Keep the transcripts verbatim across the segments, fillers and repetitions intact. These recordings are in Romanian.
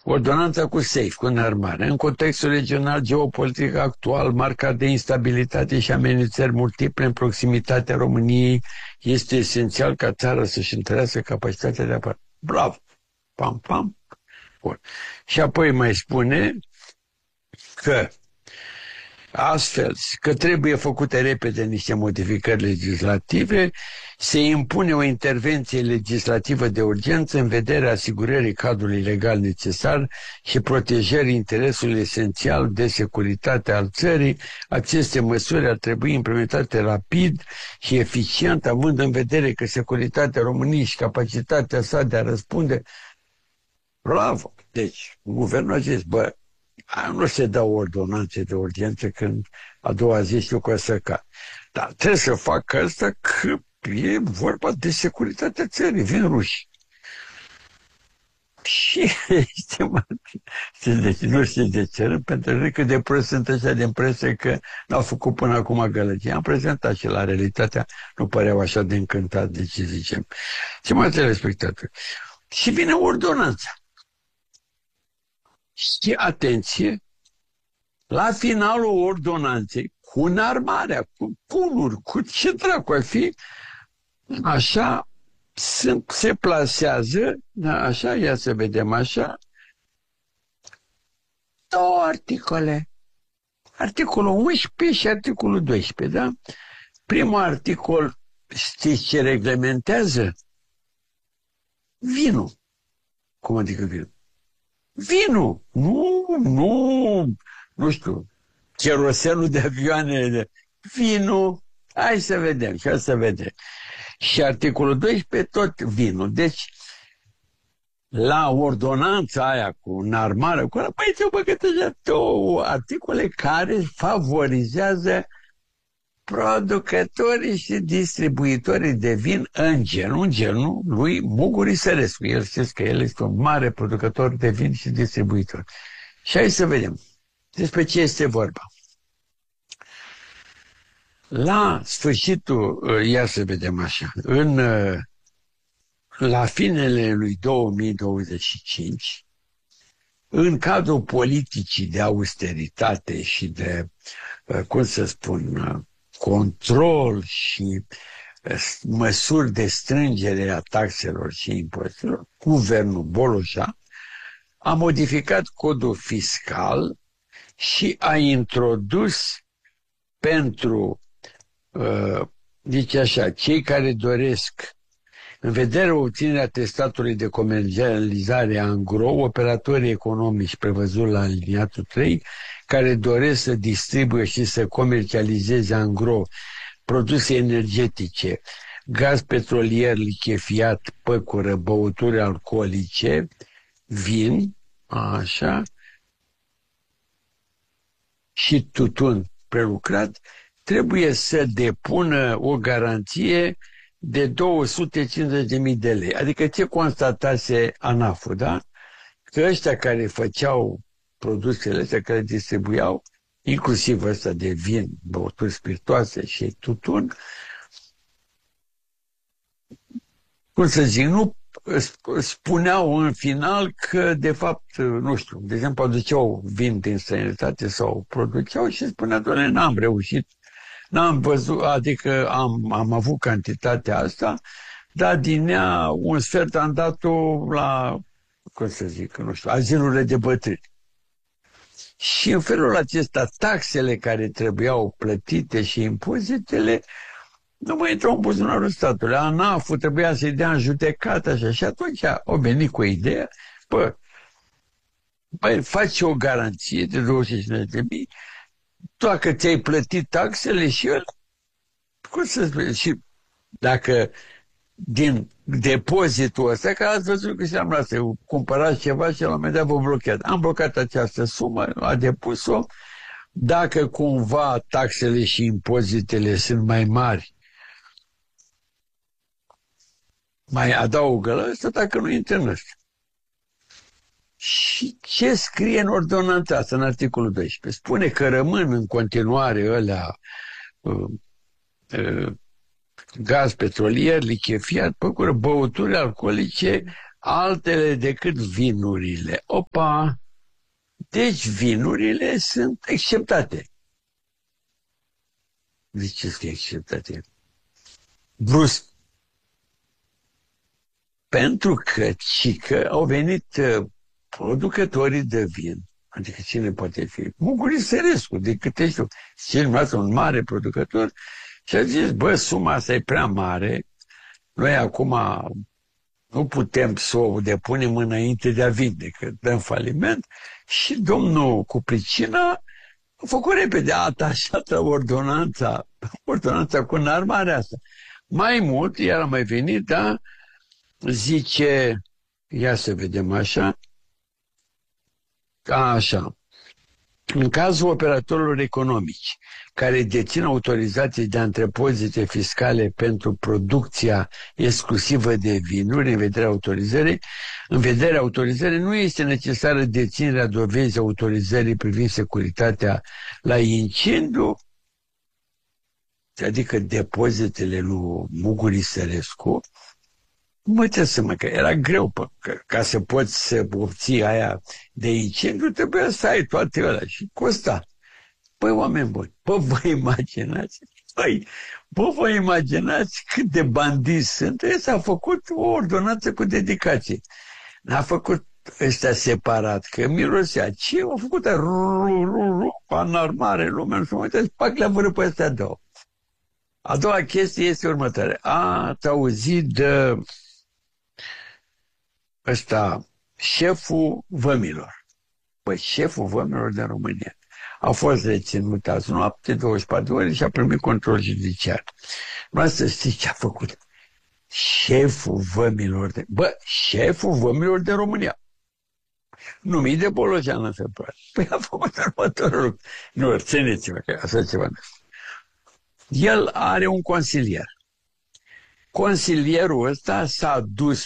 Ordonanța cu SAFE, cu înarmare, în contextul regional geopolitic actual, marcat de instabilitate și amenințări multiple în proximitatea României, este esențial ca țara să-și întărească capacitatea de apărare. Bravo! Pam, pam! Bun. Și apoi mai spune că astfel, că trebuie făcute repede niște modificări legislative, se impune o intervenție legislativă de urgență în vederea asigurării cadrului legal necesar și protejării interesului esențial de securitate al țării. Aceste măsuri ar trebui implementate rapid și eficient, având în vedere că securitatea României și capacitatea sa de a răspunde. Bravo! Deci, guvernul a zis, bă, nu se dau ordonanțe de urgență când a doua zi știu că o să cad. Dar trebuie să fac asta că e vorba de securitatea țării. Vin ruși. Și deci, nu știu de ce, pentru că de prost sunt așa de impresie că n-au făcut până acum gălăgie. Am prezentat și la realitatea nu păreau așa de încântat de ce zicem. Ce mai telespectatori. Și vine ordonanța. Și atenție, la finalul ordonanței, cu înarmarea, cu punuri, cu ce dracu ar fi, așa sunt, se plasează, da, așa, ia să vedem așa, două articole. Articolul unsprezece și articolul doisprezece, da? Primul articol, știți ce reglementează? Vinul. Cum adică vinul? Vinul. Nu, nu, nu știu, cherosenul de avioane. Vinul. Hai să vedem, și să vedem. Și articolul doisprezece, tot vinul. Deci, la ordonanța aia cu înarmare, cu ăla, păi ți-au băgat deja două articole care favorizează producătorii și distribuitorii de vin în genul, în genul lui Mugur Isărescu. El știți că el este un mare producător de vin și distribuitor. Și hai să vedem despre ce este vorba. La sfârșitul, ia să vedem așa, în, la finele lui două mii douăzeci și cinci, în cadrul politicii de austeritate și de, cum să spun, control și măsuri de strângere a taxelor și impozitelor, guvernul Boloșa a modificat codul fiscal și a introdus pentru, uh, zice așa, cei care doresc, în vederea obținerea atestatului de comercializare angro, operatorii economici prevăzut la aliniatul trei, care doresc să distribuie și să comercializeze angro produse energetice, gaz petrolier lichefiat, păcură, băuturi alcoolice, vin, așa, și tutun prelucrat, trebuie să depună o garanție de două sute cincizeci de mii de lei. Adică ce constatase ANAF-ul, da? Că ăștia care făceau produsele astea, care distribuiau, inclusiv ăsta de vin, băuturi spiritoase și tutun, cum să zic, nu spuneau în final că, de fapt, nu știu, de exemplu, aduceau vin din străinătate sau produceau și spunea, doamne, n-am reușit, n-am văzut, adică am, am avut cantitatea asta, dar din ea un sfert am dat-o la, cum să zic, nu știu, azilurile de bătrâni. Și în felul acesta, taxele care trebuiau plătite și impozitele nu mai intrau în buzunarul statului. ANAF-ul trebuia să-i dea în judecată așa. Și atunci au venit cu ideea, bă, bă, faci o garanție de două sute cincizeci de mii, dacă ți-ai plătit taxele și el, cum să spune, și dacă din depozitul ăsta, că ați văzut că și-am lăsat, să cumpărați ceva și la un moment dat vă blochează. Am blocat această sumă, a depus-o, dacă cumva taxele și impozitele sunt mai mari, mai adaugă la ăsta, dacă nu intră în ăsta. Și ce scrie în ordonanța asta, în articolul doisprezece? Spune că rămân în continuare ălea uh, uh, gaz petrolier, lichefiat, păcură, băuturi alcoolice, altele decât vinurile. Opa! Deci vinurile sunt exceptate. De ce sunt exceptate? Brusc. Pentru că, cică, au venit uh, producătorii de vin, adică cine poate fi? Mugurii Sărescu, de câte știu, cel un mare producător, și a zis, bă, suma asta e prea mare, noi acum nu putem să o depunem înainte de a vinde, că dăm faliment, și domnul cu pricina a făcut repede, a atașat ordonanța, ordonanța cu înarmarea asta. Mai mult, iar a mai venit, da, zice, ia să vedem așa, așa, în cazul operatorilor economici care dețin autorizații de antrepozite fiscale pentru producția exclusivă de vinuri în vederea autorizării, în vederea autorizării nu este necesară deținerea dovezii autorizării privind securitatea la incendiu, adică depozitele lui Mugurii Sărescu. Mă, ce să mă, că era greu, pă, că, ca să poți să obții aia de incendiu, trebuia să ai toate ăla și costa. Păi, oameni buni, bă, vă imaginați, băi, bă, vă imaginați cât de bandiți sunt. S-a făcut o ordonanță cu dedicație. N-a făcut ăștia separat, că mirosea. Ce au făcut? Înarmare, lumea, nu se mai uitați, pac, le-a vărât pe astea două. A doua chestie este următoare. Ați auzit de ăsta, șeful vămilor. Păi șeful vămilor din România a fost reținut azi noapte, douăzeci și patru de ore, și a primit control judiciar. Vreau să știți ce a făcut. Șeful vămilor de... Bă, șeful vămilor de România. Numit de Bolojan în februarie. Păi a făcut următorul lucru. Nu, țineți-vă că așa ceva nu. El are un consilier. Consilierul ăsta s-a dus,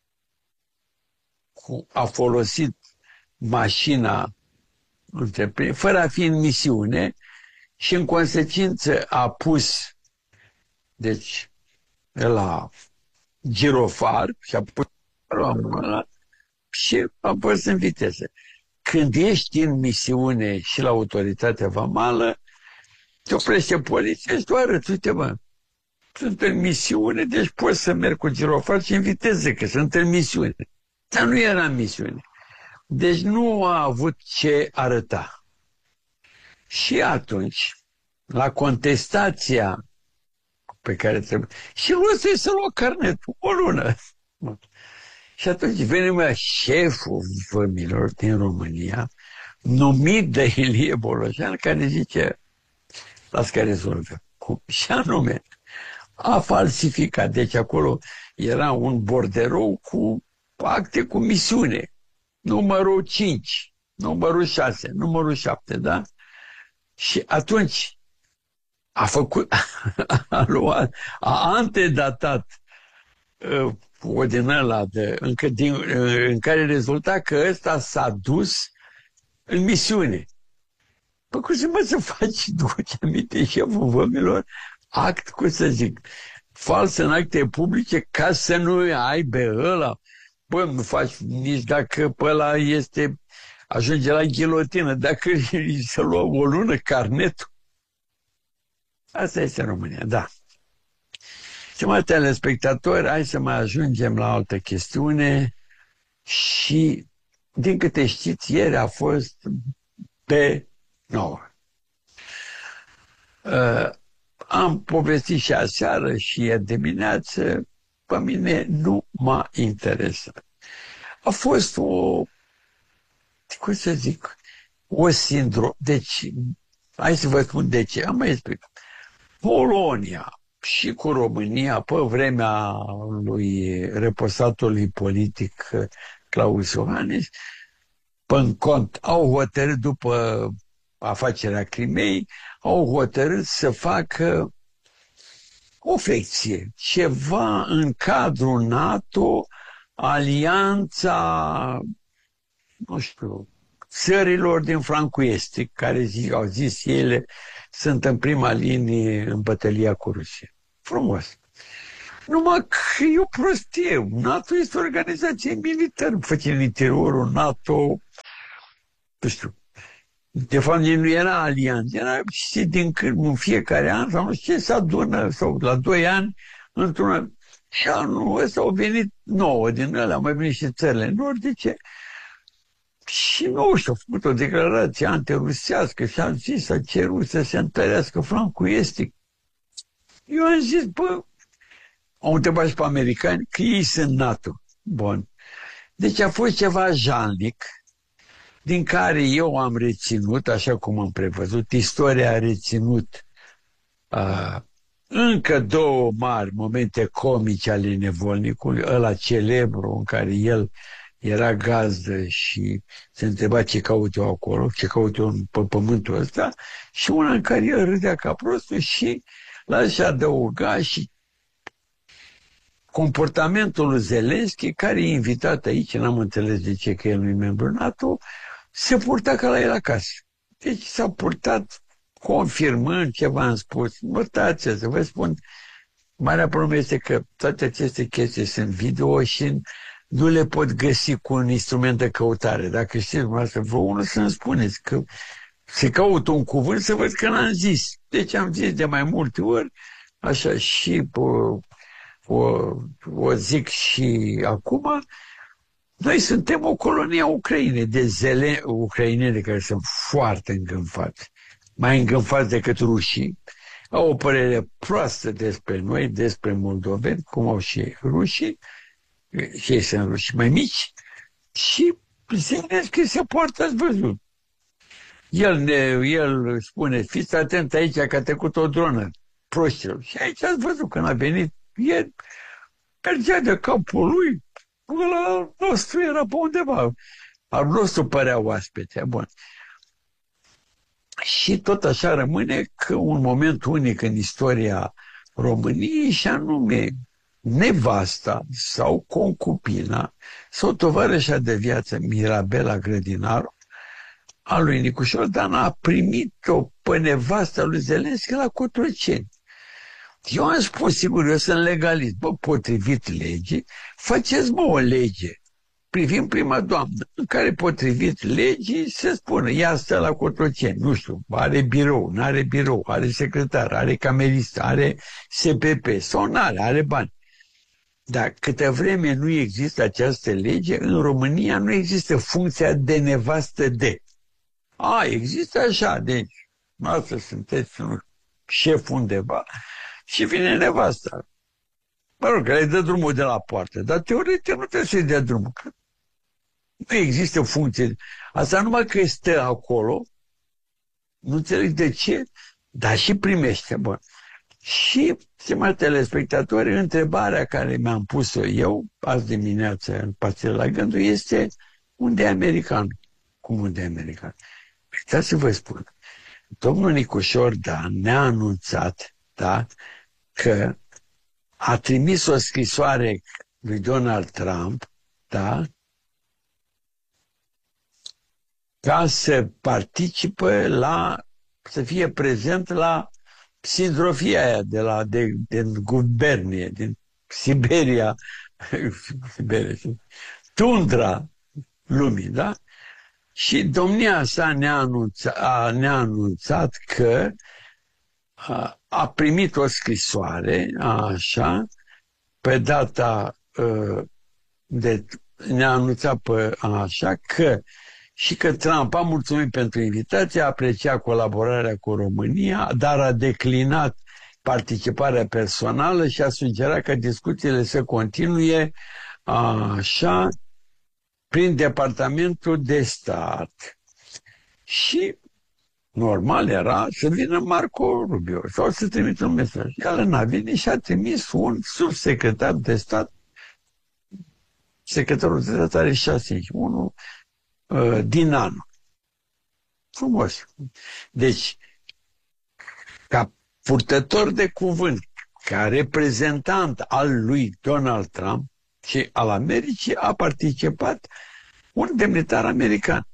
cu, a folosit mașina fără a fi în misiune și în consecință a pus, deci, la girofar și a pus la și a pus în viteză. Când ești în misiune și la autoritatea vamală, te oprește poliția și tu arăți, uite mă, sunt în misiune, deci poți să merg cu girofar și în viteză, că sunt în misiune. Dar nu era în misiune. Deci nu a avut ce arăta. Și atunci, la contestația pe care trebuie... Și nu să-i să lua carnetul, o lună. Și atunci vine mea șeful vămilor din România, numit de Ilie Bolojan, care zice, las că rezolvă. Și anume, a falsificat. Deci acolo era un borderou cu acte cu misiune. Numărul cinci, numărul șase, numărul șapte, da? Și atunci a făcut, a luat, a antedatat uh, o din ăla de, încă din, uh, în care rezulta că ăsta s-a dus în misiune. Păi cum să mă să faci, duce aminte șeful vămilor, act, cum să zic, fals în acte publice ca să nu aibă ăla. Bă, nu faci nici dacă pe ăla este, ajunge la ghilotină, dacă îi se lua o lună carnetul. Asta este România, da. Stimați telespectatori, hai să mai ajungem la altă chestiune și, din câte știți, ieri a fost pe nouă. Uh, am povestit și aseară și ieri dimineață, pe mine nu m-a interesat. A fost o, cum să zic, o sindrom. Deci, hai să vă spun de ce. Am mai explicat. Polonia și cu România, pe vremea lui reposatului politic Claus Iohannis, pe cont, au hotărât, după afacerea Crimei, au hotărât să facă o flecție, ceva în cadrul NATO, alianța, nu știu, țărilor din flancul estic, care zi, au zis ele, sunt în prima linie în bătălia cu Rusia. Frumos. Numai că e o prostie. NATO este o organizație militară. Face în interiorul NATO, nu știu, de fapt nu era alianță, era și din când în fiecare an sau nu știu ce se adună, sau la doi ani, într-un. Și anul ăsta au venit nouă din ăla, au mai venit și țările nordice. Și nu știu, au făcut o declarație antirusească și a zis, a cerut să se întărească flancul estic. Eu am zis, bă, au întrebat și pe americani că ei sunt NATO. Bun. Deci a fost ceva jalnic, din care eu am reținut, așa cum am prevăzut, istoria a reținut uh, încă două mari momente comice ale nevolnicului, ăla celebru în care el era gazdă și se întreba ce caut eu acolo, ce caut eu pe pământul ăsta, și una în care el râdea ca prostul și la și adăuga și comportamentul lui Zelenski, care e invitat aici, n-am înțeles de ce că el nu e membru NATO, se purta ca la el acasă. Deci s-a purtat confirmând ce v-am spus. Uitați, să vă spun, marea problemă este că toate aceste chestii sunt video și nu le pot găsi cu un instrument de căutare. Dacă știți dumneavoastră vreo unul, să-mi spuneți că se caută un cuvânt să văd că l-am zis. Deci am zis de mai multe ori, așa, și o, o, o zic și acum, noi suntem o colonie a Ucrainei, de zele ucrainene care sunt foarte îngânfați, mai îngânfați decât rușii, au o părere proastă despre noi, despre moldoveni, cum au și rușii, și ei sunt ruși mai mici, și Zelenski se poartă, ați văzut. El, ne, el spune, fiți atent aici că a trecut o dronă, proștilor. Și aici ați văzut, când a venit, el mergea de capul lui, ăla nostru era pe undeva. Al nostru părea oaspete. Bun. Și tot așa rămâne că un moment unic în istoria României, și anume nevasta sau concupina sau tovarășa de viață Mirabela Grădinaru a lui Nicușor Dan a primit-o pe nevasta lui Zelenski la Cotroceni. Eu am spus, sigur, eu sunt legalist, bă, potrivit legii, faceți, mă, o lege, privind prima doamnă, în care, potrivit legii, se spune, ea stă la Cotroceni, nu știu, are birou, nu are birou, are secretar, are camerist, are S P P, sau nu are, are bani. Dar câtă vreme nu există această lege, în România nu există funcția de nevastă de. A, există așa, deci, asta sunteți un șef undeva, și vine nevasta. Mă rog, care îi dă drumul de la poartă, dar teoretic nu trebuie să-i dea drumul. Că nu există funcție. Asta numai că stă acolo, nu înțeleg de ce, dar și primește. Bun. Și, stimați telespectatori, întrebarea care mi-am pus-o eu azi dimineață în Pastile la Gândul este: unde e americanul? Cum unde e americanul? Uitați să vă spun. Domnul Nicușor Dan ne-a anunțat, da, că a trimis o scrisoare lui Donald Trump, da, ca să participe la, să fie prezent la sindrofia aia de la, de, din gubernie, din Siberia, Siberia, tundra lumii, da? Și domnia sa ne-a anunțat, ne-a anunțat că a, a primit o scrisoare, așa, pe data de, ne-a anunțat pe așa că și că Trump a mulțumit pentru invitație, a apreciat colaborarea cu România, dar a declinat participarea personală și a sugerat că discuțiile să continue așa prin Departamentul de Stat. Și normal era să vină Marco Rubio sau să trimită un mesaj. El n-a venit și a trimis un subsecretar de stat. Secretarul de stat are șase, unul uh, din anul. Frumos. Deci, ca purtător de cuvânt, ca reprezentant al lui Donald Trump și al Americii, a participat un demnitar american.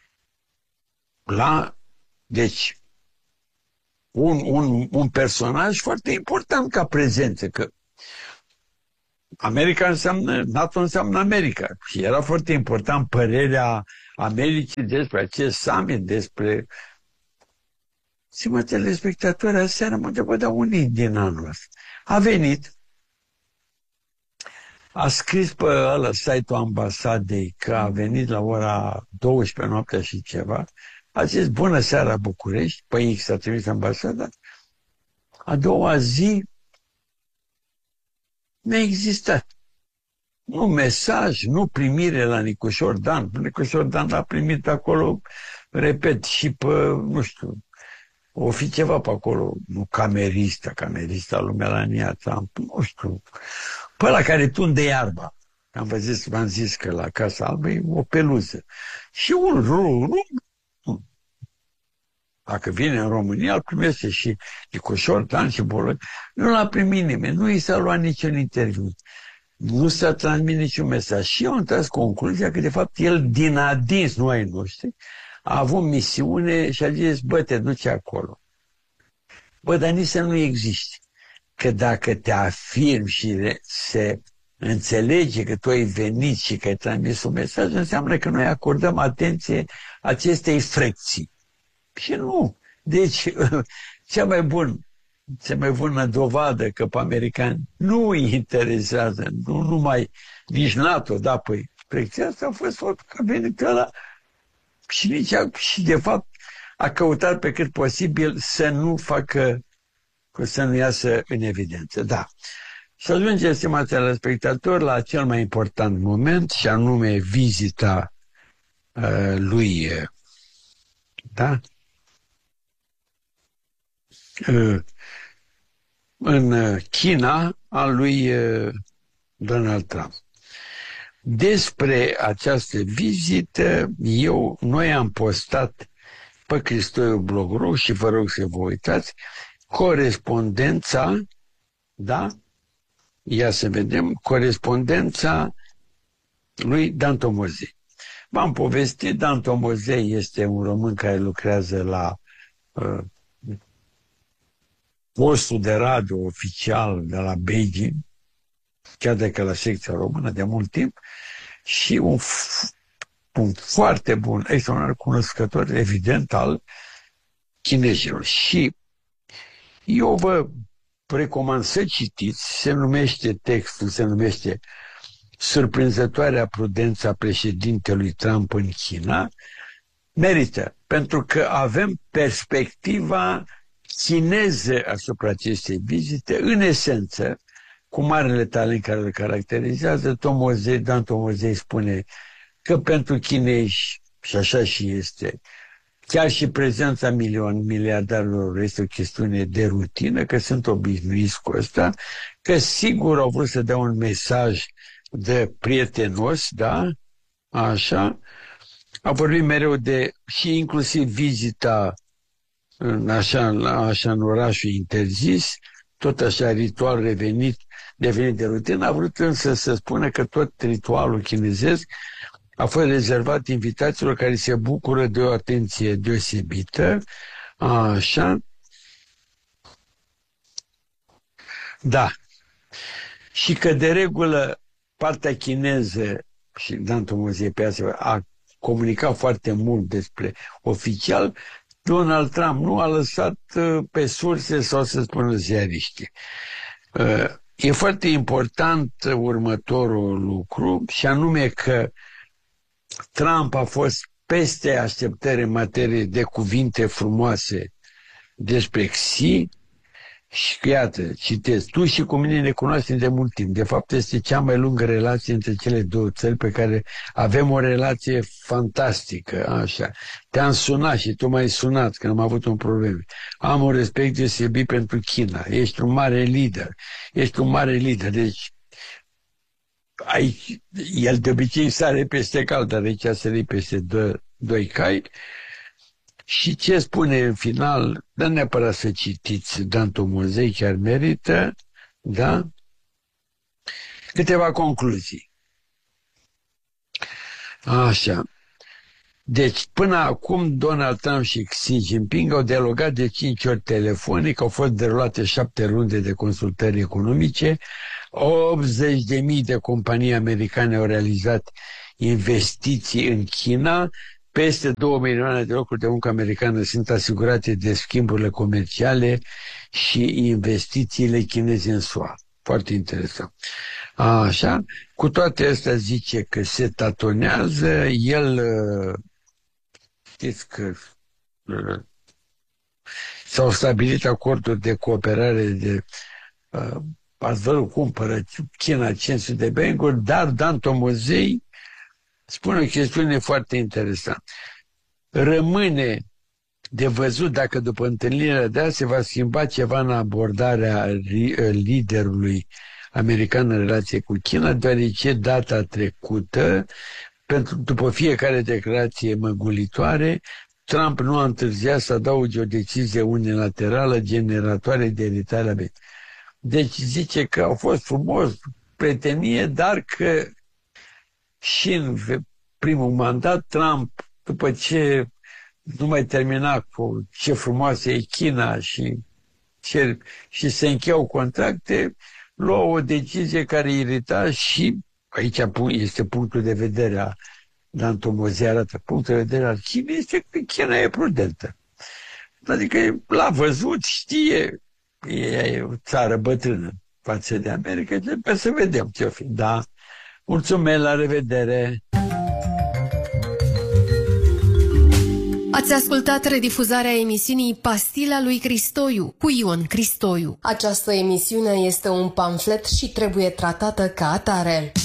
La, deci, un, un, un personaj foarte important ca prezență, că America înseamnă, NATO înseamnă America. Și era foarte important părerea Americii despre acest summit, despre... Simă telespectatori, aseară mă întrebat, dar unii din anul ăsta? A venit, a scris pe ăla site-ul ambasadei că a venit la ora douăsprezece noaptea și ceva, a zis bună seara București, pe X a trimis ambasada, a doua zi n-a existat. Nu mesaj, nu primire la Nicușor Dan. Nicușor Dan l-a primit acolo, repet, și pe, nu știu, o fi ceva pe acolo, nu camerista, camerista lui Melania, nu știu, pe ăla care tunde iarba. Am văzut, v-am zis că la Casa Albă e o peluză. Și un ru, dacă vine în România, îl primește și Nicușor Dan și Bolot. Nu l-a primit nimeni, nu i s-a luat niciun interviu. Nu s-a transmis niciun mesaj. Și eu am tras concluzia că, de fapt, el din adins, nu ai noștri, a avut misiune și a zis, bă, te duci acolo. Bă, dar nici să nu existi. Că dacă te afirmi și se înțelege că tu ai venit și că ai transmis un mesaj, înseamnă că noi acordăm atenție acestei fracții. Și nu. Deci, cea mai bună, cea mai bună dovadă că pe americani nu îi interesează, nu numai nici NATO, da, păi, fracția asta a fost faptul că a venit ăla și, nici, și de fapt a căutat pe cât posibil să nu facă, să nu iasă în evidență. Da. Și ajungem, stimați telespectatori, la cel mai important moment, și anume vizita uh, lui, uh, da? Uh, în China, a lui uh, Donald Trump. Despre această vizită, eu, noi am postat pe Cristoiu Blogru și vă rog să vă uitați, corespondența, da? Ia să vedem, corespondența lui Dan Tomozei. V-am povestit, Dan Tomozei este un român care lucrează la uh, postul de radio oficial de la Beijing, chiar dacă la secția română de mult timp, și un, un foarte bun, extraordinar cunoscător, evident, al chinezilor. Și eu vă recomand să citiți, se numește textul, se numește Surprinzătoarea prudența președintelui Trump în China. Merită, pentru că avem perspectiva chineză asupra acestei vizite, în esență, cu marele talent care îl caracterizează. Tomozei, Dan Tomozei spune că pentru chinezi, și așa și este, chiar și prezența milion, miliardarilor este o chestiune de rutină, că sunt obișnuiți cu asta, că sigur au vrut să dea un mesaj de prietenos, da? Așa. A vorbit mereu de, și inclusiv vizita în așa, așa în orașul interzis, tot așa ritual revenit, devenit de rutină, a vrut însă să spună că tot ritualul chinezesc a fost rezervat invitațiilor care se bucură de o atenție deosebită, așa. Da. Și că de regulă partea chineză, și Dan Tomozei pe asta, a comunicat foarte mult despre oficial, Donald Trump nu a lăsat pe surse sau să spună ziariști. E foarte important următorul lucru, și anume că Trump a fost peste așteptări în materie de cuvinte frumoase despre Xi. Și iată, citesc, tu și cu mine ne cunoaștem de mult timp. De fapt, este cea mai lungă relație între cele două țări, pe care avem o relație fantastică, așa. Te-am sunat și tu m-ai sunat când am avut un problem. Am un respect deosebit pentru China. Ești un mare lider. Ești un mare lider. Deci, ai, el de obicei sare peste cal, dar aici a sărit peste doi, doi cai. Și ce spune în final, dar neapărat să citiți Dan Tomozei, chiar merită, da? Câteva concluzii. Așa. Deci, până acum, Donald Trump și Xi Jinping au dialogat de cinci ori telefonic, au fost derulate șapte runde de consultări economice, optzeci de mii de companii americane au realizat investiții în China, peste două milioane de locuri de muncă americane sunt asigurate de schimburile comerciale și investițiile chineze în S U A. Foarte interesant. Așa, cu toate astea zice că se tatonează, el, știți că s-au stabilit acorduri de cooperare de ați văzut, cumpără China cinci sute de Boeing-uri, dar Dan Tomozei spune o chestiune foarte interesantă. Rămâne de văzut dacă după întâlnirea de azi se va schimba ceva în abordarea liderului american în relație cu China, deoarece data trecută, pentru, după fiecare declarație măgulitoare, Trump nu a întârziat să adauge o decizie unilaterală generatoare de iritare a. Deci zice că au fost frumos, prietenie, dar că și în primul mandat Trump, după ce nu mai termina cu ce frumoasă e China și, ce, și se încheiau contracte, lua o decizie care irita și, aici este punctul de vedere a Dan Tomozei, arată punctul de vedere al Chinei, este că China e prudentă. Adică l-a văzut, știe, e o țară bătrână față de America, trebuie să vedem ce-o fi. Da, mulțumesc, la revedere! Ați ascultat redifuzarea emisiunii Pastila lui Cristoiu cu Ion Cristoiu. Această emisiune este un pamflet și trebuie tratată ca atare.